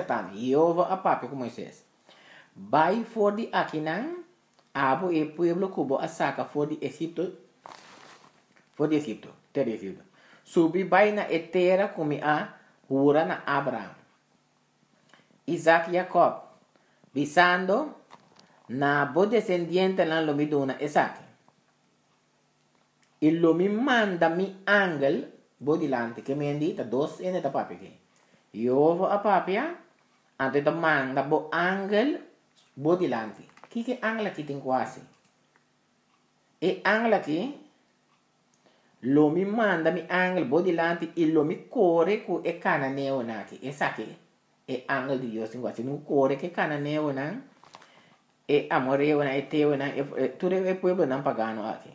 tan. Jehová a papi com Moisés. Vai for de Aquinan, abo e pueblo cubo a saca for de Egipto. For de Egipto, terra de Egipto. Subi vai na etera como a hura na Abraham. Isaac e Jacob. Bisando na bo descendiente na lomiduna Isaac. E lomi manda mi angel bo dilante que me indi ta dos ene ta papi que. Jehová a papia ante ta manda bo angel bo dilante. Que angel aqui tem quase. E angel aqui lo mi manda mi angel bo dilante e lo mi corre cu e cananeo naki. E sa che e angel di Dios in quasi non corre che cananeo nan e amoreo na e teo na e tu e pueblo nan pagano aqui.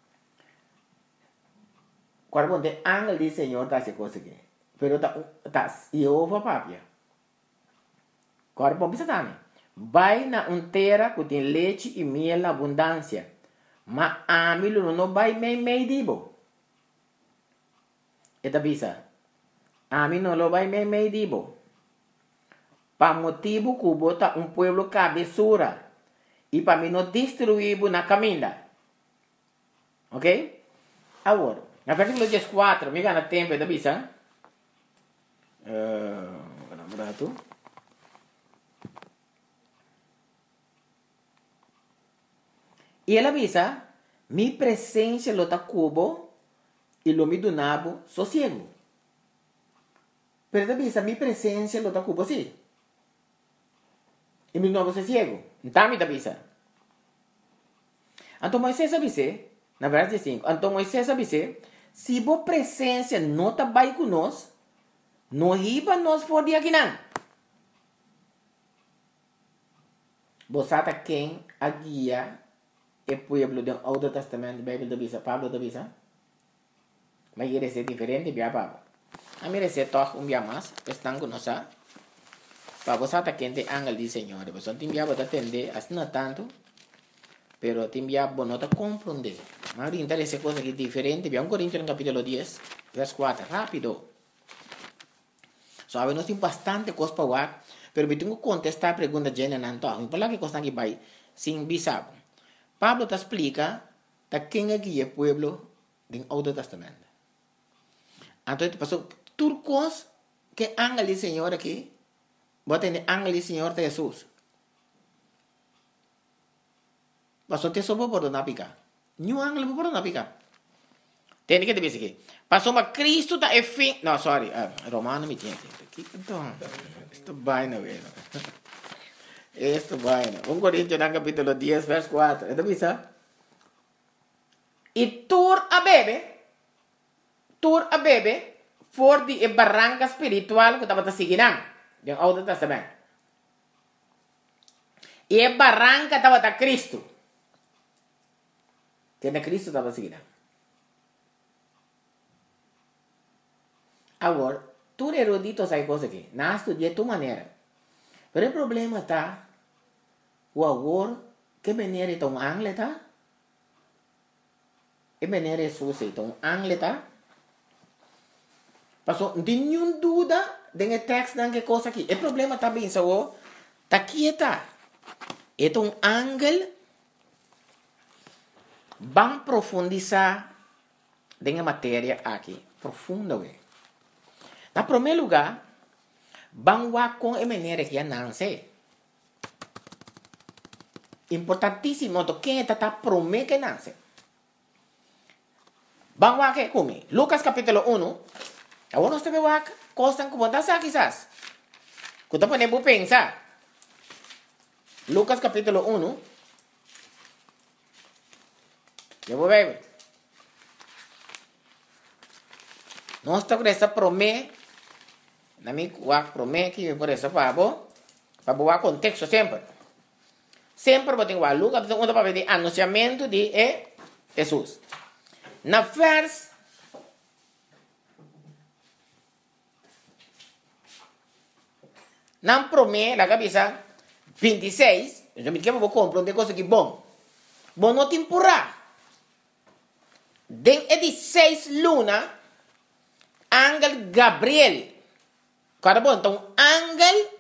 Quando de angel di Señor ta se cosa che. Pero ta Jehová papia. Quando bisa tani. Vai na un terra cu tem leite e miel na abundância. Ma amilo no vai mei dibo. Eta bisa. Ami no lo vai mei dibo. Pa motivo cubo ta un pueblo cabezura. E para mim não destruir na caminha. Ok? Agora, na versículo 14, me gana tempo da bisa. Berapa? E ela avisa, mi presença lota cubo e lo mi donabo sossego. Pero ela avisa, mi presença lota cubo sim. E mi novo sossego. Então me avisa. Então Moisés avisa, na verdade 5, então Moisés avisa, se a presença não está bem conosco, não riba nós for de aqui não. Você está quem a guia e pueblo do Outro Testamento, Bíblia da Bisa, Pablo da Bisa. Mas ele é diferente, via Pablo. A mim é toque dia mais, estão conosco. Para você está quem tem angel de Senhor, você tem via para atender, assim não tanto, pero tem via para não compreender. Mas interessa coisa que diferente, via 1 Coríntios capítulo 10, verso 4, rápido. Sabe, nós temos bastante coisa para ver, pero eu tenho que contestar a pergunta de Jana Nanto. Por lá que coisa que vai, sem bisabo. Pablo te explica da quem é que é o pueblo do Outro Testamento. Então, passou turcos que angel do Senhor aqui, bota em angel do Senhor de Jesus. Passou te soube por não picar. Nenhum angel por não picar. Tem que dizer aqui. Passou uma Cristo da fim. Não, sorry. Romano me tinha aqui. Então, isto vai na vez. Isto vai na. 1 Coríntios capítulo 10, verso 4. Então, bisa? E tur a bebe, for de barranca espiritual que estava seguindo. Do Outro Testamento. E a barranca estava da Cristo. Que na Cristo estava seguindo. Agora, tu erudito sai coisa aqui. Não estudia tua maneira. Mas o problema está, o agora, que maneira é um angle, tá? Que maneira é sua, então, angle, tá? Passou, não tem nenhuma dúvida de texto não que coisa aqui. O problema está bem, só, tá aqui, tá? É um angle, vamos profundizar na matéria aqui. Profunda, ué. Na primeiro lugar, vamos com a maneira que não sei. Importantíssimo, quem está prometendo que não sei. Vamos aqui comigo. Lucas capítulo 1. Agora nós temos aqui, coisas como essa quizás. Que tu podemos pensar. Lucas capítulo 1. Eu vou ver. Nós estamos essa promessa. Na minha promessa que por essa para boa contexto sempre. Sempre vou ter que Lucas capítulo 1 para ver anunciamento de Jesus. Na verso na promessa, na cabeça 26, eu me quero compreender coisa que bom. Bom não temporada. Den de 6 luna, angel Gabriel. Cara bom, então angel